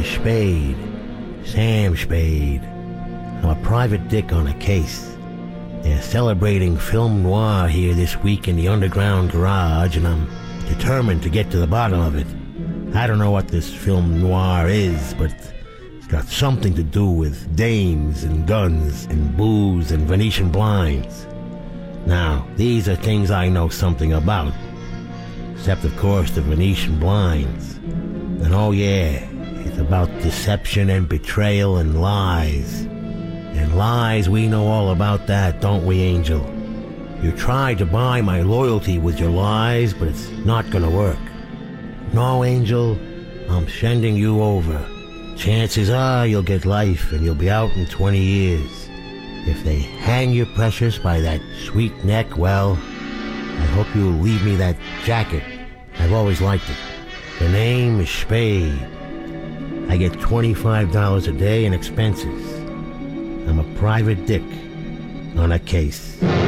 is Spade. Sam Spade. I'm a private dick on a case. They're celebrating film noir here this week in the underground garage, and I'm determined to get to the bottom of it. I don't know what this film noir is, but it's got something to do with dames and guns and booze and Venetian blinds. Now, these are things I know something about. Except, of course, the Venetian blinds. And oh yeah, it's about deception and betrayal and lies. And lies, we know all about that, don't we, Angel? You tried to buy my loyalty with your lies, but it's not gonna work. No, Angel, I'm sending you over. Chances are you'll get life and you'll be out in 20 years. If they hang you precious by that sweet neck, well, I hope you'll leave me that jacket. I've always liked it. The name is Spade. I get $25 a day in expenses. I'm a private dick on a case.